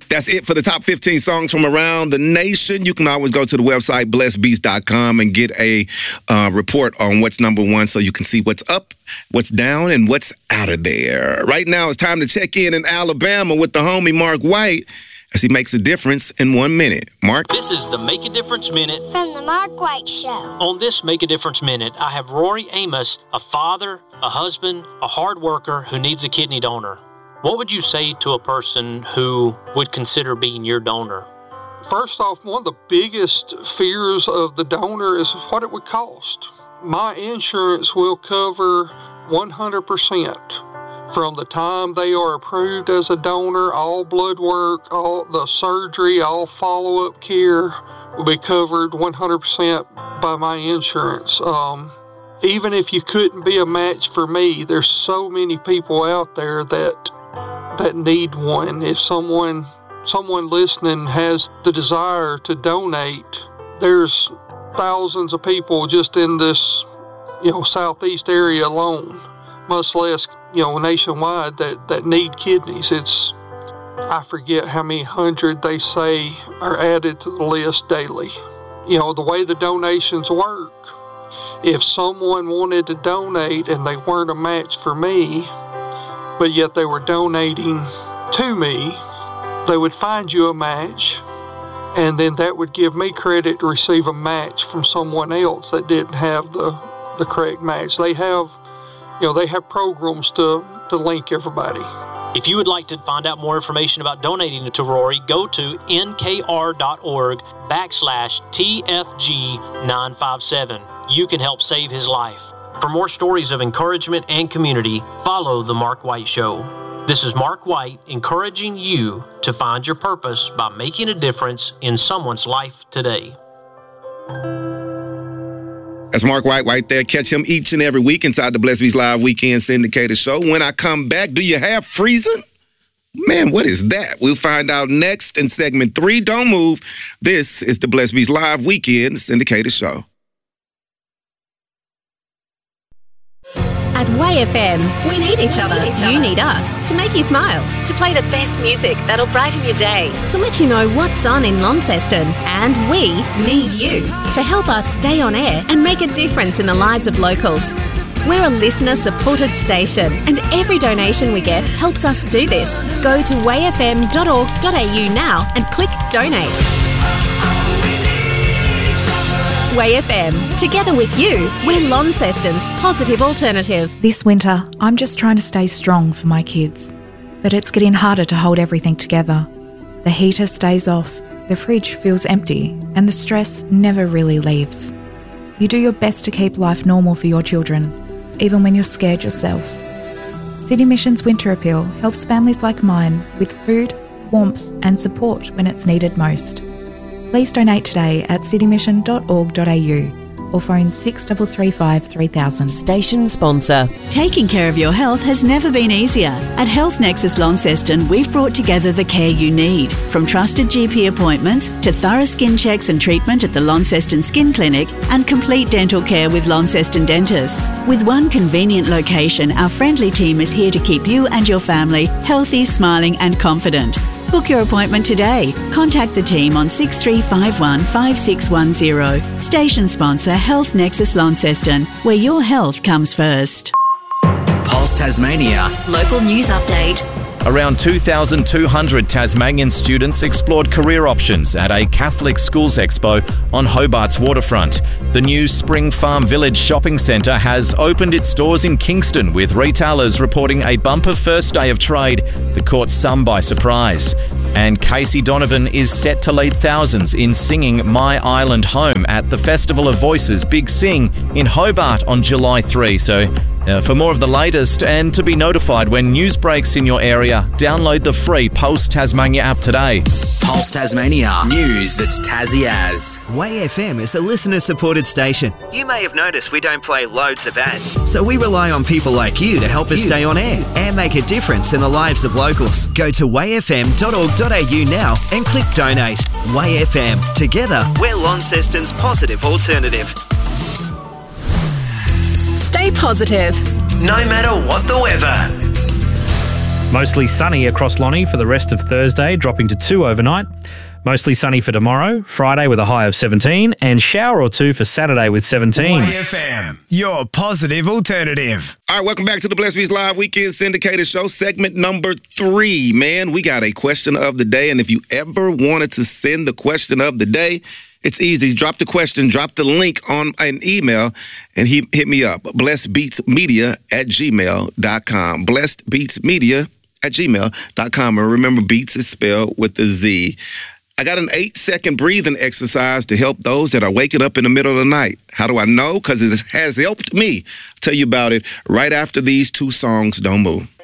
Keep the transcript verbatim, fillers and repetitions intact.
That's it for the top fifteen songs from around the nation. You can always go to the website, blessed beats dot com, and get a uh, report on what's number one so you can see what's up, what's down, and what's out of there. Right now, it's time to check in in Alabama with the homie Mark White as he makes a difference in one minute. Mark? This is the Make a Difference Minute from the Mark White Show. On this Make a Difference Minute, I have Rory Amos, a father, a husband, a hard worker who needs a kidney donor. What would you say to a person who would consider being your donor? First off, one of the biggest fears of the donor is what it would cost. My insurance will cover one hundred percent. From the time they are approved as a donor, all blood work, all the surgery, all follow-up care will be covered one hundred percent by my insurance. Um, even if you couldn't be a match for me, there's so many people out there that that need one. If someone someone listening has the desire to donate, there's thousands of people just in this, you know, southeast area alone, much less, you know, nationwide, that, that need kidneys. It's, I forget how many hundred they say are added to the list daily. You know, the way the donations work, if someone wanted to donate and they weren't a match for me, but yet they were donating to me, they would find you a match, and then that would give me credit to receive a match from someone else that didn't have the, the correct match. They have You know, they have programs to, to link everybody. If you would like to find out more information about donating to Rory, go to nkr.org backslash TFG957. You can help save his life. For more stories of encouragement and community, follow The Mark White Show. This is Mark White encouraging you to find your purpose by making a difference in someone's life today. That's Mark White right there. Catch him each and every week inside the Blessed Beats Live Weekend Syndicated Show. When I come back, do you have freezing? Man, what is that? We'll find out next in segment three. Don't move. This is the Blessed Beats Live Weekend Syndicated Show. At Way F M, we need each other. You need us to make you smile, to play the best music that'll brighten your day, to let you know what's on in Launceston. And we need you to help us stay on air and make a difference in the lives of locals. We're a listener-supported station, and every donation we get helps us do this. Go to way f m dot org dot a u now and click Donate. Way F M. Together with you, we're Launceston's positive alternative. This winter, I'm just trying to stay strong for my kids. But it's getting harder to hold everything together. The heater stays off, the fridge feels empty, and the stress never really leaves. You do your best to keep life normal for your children, even when you're scared yourself. City Mission's Winter Appeal helps families like mine with food, warmth, and support when it's needed most. Please donate today at city mission dot org dot a u or phone six three three five three thousand. Station sponsor. Taking care of your health has never been easier. At Health Nexus Launceston, we've brought together the care you need. From trusted G P appointments to thorough skin checks and treatment at the Launceston Skin Clinic and complete dental care with Launceston Dentists. With one convenient location, our friendly team is here to keep you and your family healthy, smiling and confident. Book your appointment today. Contact the team on six three five one five six one zero. Station sponsor Health Nexus Launceston, where your health comes first. Pulse Tasmania. Local news update. Around two thousand two hundred Tasmanian students explored career options at a Catholic Schools Expo on Hobart's waterfront. The new Spring Farm Village shopping centre has opened its doors in Kingston, with retailers reporting a bumper first day of trade that caught some by surprise. And Casey Donovan is set to lead thousands in singing My Island Home at the Festival of Voices Big Sing in Hobart on July third. So uh, for more of the latest and to be notified when news breaks in your area, download the free Pulse Tasmania app today. Pulse Tasmania. News that's Tassie as. Way F M is a listener-supported station. You may have noticed we don't play loads of ads, so we rely on people like you to help us stay on air and make a difference in the lives of locals. Go to way f m dot org dot a u now and click Donate. Way F M. Together, we're Launceston's positive alternative. Stay positive. No matter what the weather. Mostly sunny across Lonnie for the rest of Thursday, dropping to two overnight. Mostly sunny for tomorrow, Friday with a high of seventeen, and shower or two for Saturday with seventeen. Y F M, your positive alternative. All right, welcome back to the Blessed Beats Live Weekend Syndicated Show, segment number three. Man, we got a question of the day, and if you ever wanted to send the question of the day, it's easy. Drop the question, drop the link on an email, and he hit me up. blessedbeatsmedia at gmail dot com. blessedbeatsmedia at gmail dot com. And remember, beats is spelled with a Z. I got an eight-second breathing exercise to help those that are waking up in the middle of the night. How do I know? Because it has helped me. I'll tell you about it right after these two songs. Don't move.